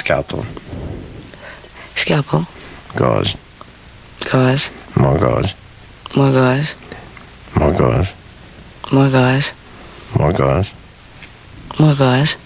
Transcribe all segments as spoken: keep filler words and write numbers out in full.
scalpel. Scalpel. Gauze. Gauze. More gauze. More gauze. More gauze. More gauze. More gauze. More gauze.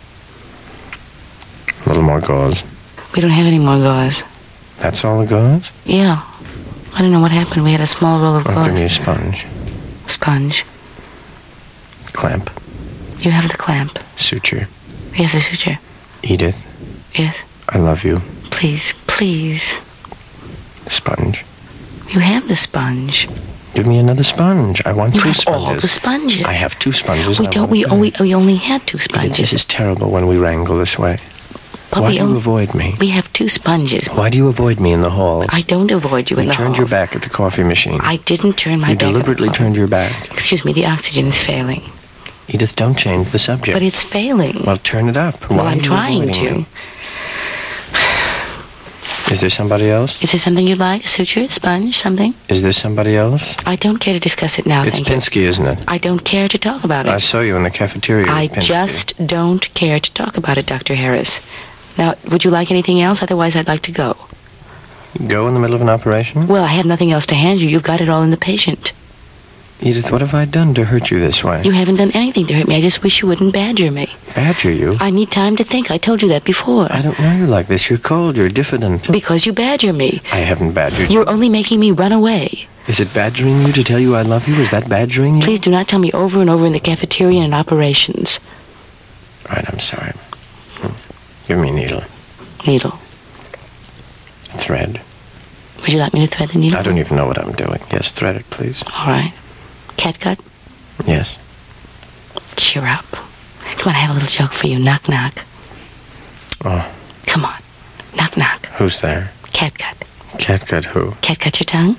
A little more gauze. We don't have any more gauze. That's all the gauze? Yeah. I don't know what happened. We had a small roll of I'll gauze. give me a sponge. Sponge. Clamp. You have the clamp. Suture. You have the suture. Edith, Yes. I love you. Please, please. Sponge. You have the sponge. Give me another sponge. I want You two have sponges. all the sponges. I have two sponges. We and I don't. want We, a oh, we third. we only had two Edith, sponges. this is terrible when we wrangle this way. But Why we do you only- avoid me? We have two sponges. Why do you avoid me in the hall? I don't avoid you in You the turned halls. your back at the coffee machine. I didn't turn my you back. at the deliberately coffee. turned your back. Excuse me. The oxygen is failing. Edith, don't change the subject. But it's failing. Well, turn it up. Well, Why I'm are you trying avoiding to. me? Is there somebody else? Is there something you'd like? A suture, a sponge, something? Is there somebody else? I don't care to discuss it now. It's thank Pinsky, isn't it? you. I don't care to talk about it. I saw you in the cafeteria. I with Pinsky. just don't care to talk about it, Doctor Harris. Now, would you like anything else? Otherwise, I'd like to go. Go in the middle of an operation? Well, I have nothing else to hand you. You've got it all in the patient. Edith, what have I done to hurt you this way? You haven't done anything to hurt me. I just wish you wouldn't badger me. Badger you? I need time to think. I told you that before. I don't know you like this. You're cold. You're diffident. Because you badger me. I haven't badgered you. You're only making me run away. Is it badgering you to tell you I love you? Is that badgering you? Please do not tell me over and over in the cafeteria and in operations. All right, I'm sorry. Hmm. Give me a needle. Needle. Thread. Would you like me to thread the needle? I don't even know what I'm doing. Yes, thread it, please. All right. Catgut? Yes. Cheer up. Come on, I have a little joke for you. Knock, knock. Oh, Come on. Knock, knock. who's there? Catgut. Catgut who? Catgut your tongue?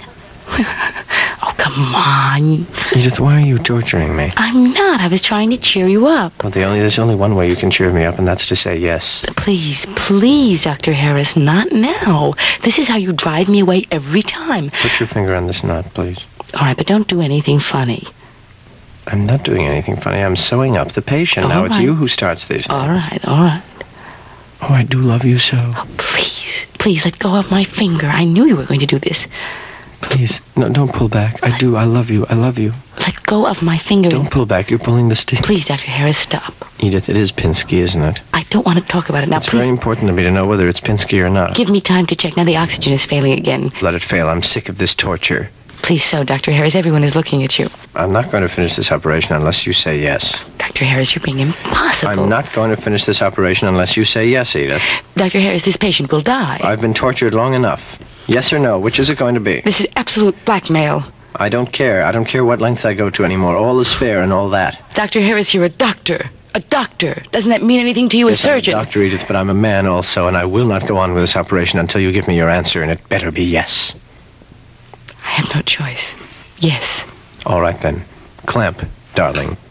Oh, come on. Edith, why are you torturing me? I'm not. I was trying to cheer you up. Well, the only, there's only one way you can cheer me up, and that's to say yes. Please, please, Doctor Harris, not now. This is how you drive me away every time. Put your finger on this knot, please. All right, but don't do anything funny. I'm not doing anything funny. I'm sewing up the patient. All now it's right. you who starts these things. All right, all right. Oh, I do love you so. Oh, please, please let go of my finger. I knew you were going to do this. Please, no, don't pull back. I do. I love you. I love you. Let go of my finger. Don't pull back. You're pulling the stick. Please, Doctor Harris, stop. Edith, it is Pinsky, isn't it? I don't want to talk about it now. It's Please very important to me to know whether it's Pinsky or not. give me time to check. Now the oxygen is failing again. Let it fail. I'm sick of this torture. Please so, Doctor Harris. Everyone is looking at you. I'm not going to finish this operation unless you say yes. Doctor Harris, you're being impossible. I'm not going to finish this operation unless you say yes, Edith. Doctor Harris, this patient will die. I've been tortured long enough. Yes or no? Which is it going to be? This is absolute blackmail. I don't care. I don't care what lengths I go to anymore. All is fair and all that. Doctor Harris, you're a doctor. A doctor. Doesn't that mean anything to you, a Yes, I'm surgeon? Doctor Edith, but I'm a man also, and I will not go on with this operation until you give me your answer, and it better be yes. I have no choice. Yes. All right, then. Clamp, darling.